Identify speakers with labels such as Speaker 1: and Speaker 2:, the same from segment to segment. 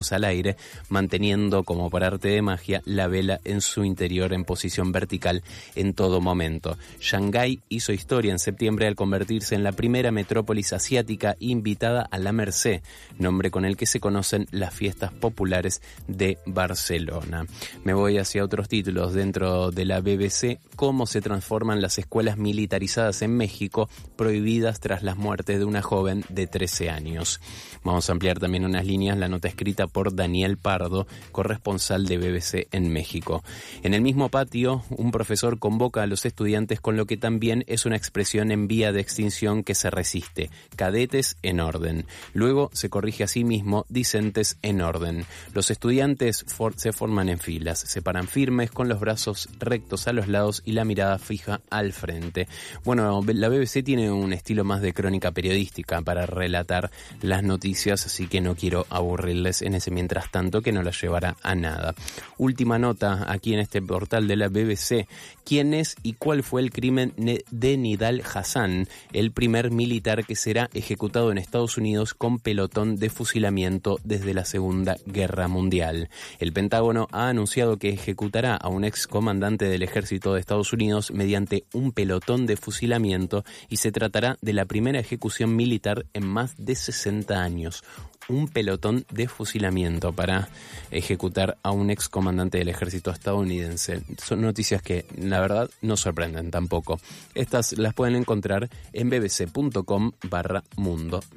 Speaker 1: manos al aire, manteniendo como por arte de magia la vela en su interior en posición vertical en todo momento. Shanghái hizo historia en septiembre al convertirse en la primera metrópolis asiática invitada a la Mercè, nombre con el que se conocen las fiestas populares de Barcelona. Me voy hacia otros títulos dentro de la BBC. Cómo se transforman las escuelas militarizadas en México, prohibidas tras las muertes de una joven de 13 años. Vamos a ampliar también unas líneas, la nota escrita por Daniel Pardo, corresponsal de BBC en México. En el mismo patio, un profesor convoca a los estudiantes con lo que también es una expresión en vía de extinción que se resiste: cadetes en orden. Luego se corrige a sí mismo: discentes en orden. Los estudiantes se forman en filas, se paran firmes con los brazos rectos a los lados y la mirada fija al frente. Bueno, la BBC tiene un estilo más de crónica periodística para relatar las noticias, así que no quiero aburrirles en ese mientras tanto que no las llevará a nada. Última nota aquí en este portal de la BBC. ¿Quién es y cuál fue el crimen de Nidal Hasan, el primer militar que será ejecutado en Estados Unidos con pelotón de fusilamiento desde la Segunda Guerra Mundial? El Pentágono ha anunciado que ejecutará a un ex comandante del ejército de Estados Unidos mediante un pelotón de fusilamiento y se tratará de la primera ejecución militar en más de 60 años. Un pelotón de fusilamiento para ejecutar a un ex comandante del ejército estadounidense. Son noticias que, la verdad, no sorprenden tampoco. Estas las pueden encontrar en bbc.com/mundo.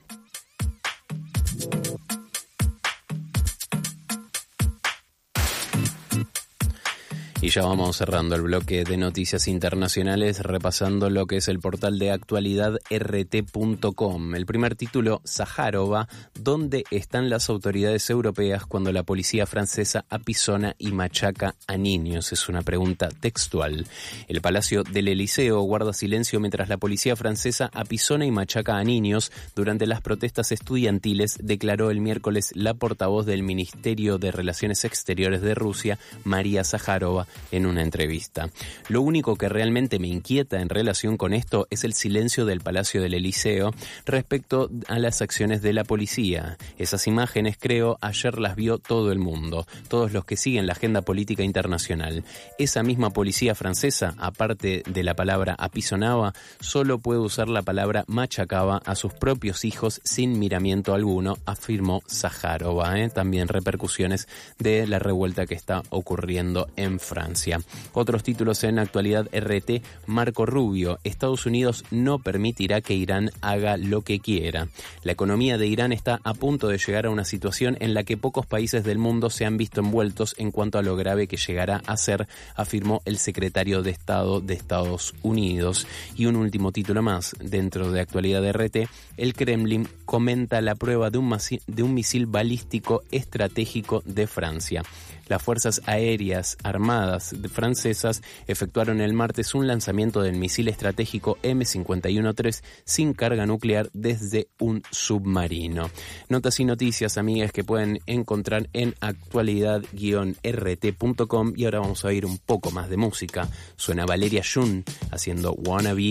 Speaker 1: Y ya vamos cerrando el bloque de noticias internacionales, repasando lo que es el portal de actualidad rt.com. El primer título: Sájarova, ¿dónde están las autoridades europeas cuando la policía francesa apisona y machaca a niños? Es una pregunta textual. El Palacio del Elíseo guarda silencio mientras la policía francesa apisona y machaca a niños durante las protestas estudiantiles, declaró el miércoles la portavoz del Ministerio de Relaciones Exteriores de Rusia, María Sájarova, en una entrevista. Lo único que realmente me inquieta en relación con esto es el silencio del Palacio del Elíseo respecto a las acciones de la policía. Esas imágenes, creo, ayer las vio todo el mundo, todos los que siguen la agenda política internacional. Esa misma policía francesa, aparte de la palabra apisonaba, solo puede usar la palabra machacaba a sus propios hijos sin miramiento alguno, afirmó Sájarova. También repercusiones de la revuelta que está ocurriendo en Francia. Otros títulos en actualidad RT: Marco Rubio, Estados Unidos no permitirá que Irán haga lo que quiera. La economía de Irán está a punto de llegar a una situación en la que pocos países del mundo se han visto envueltos en cuanto a lo grave que llegará a ser, afirmó el secretario de Estado de Estados Unidos. Y un último título más dentro de actualidad RT: el Kremlin comenta la prueba de un misil balístico estratégico de Francia. Las Fuerzas Aéreas Armadas francesas efectuaron el martes un lanzamiento del misil estratégico M51-3 sin carga nuclear desde un submarino. Notas y noticias, amigas, que pueden encontrar en actualidad-rt.com. Y ahora vamos a oír un poco más de música. Suena Valeria Jun haciendo Wanna Be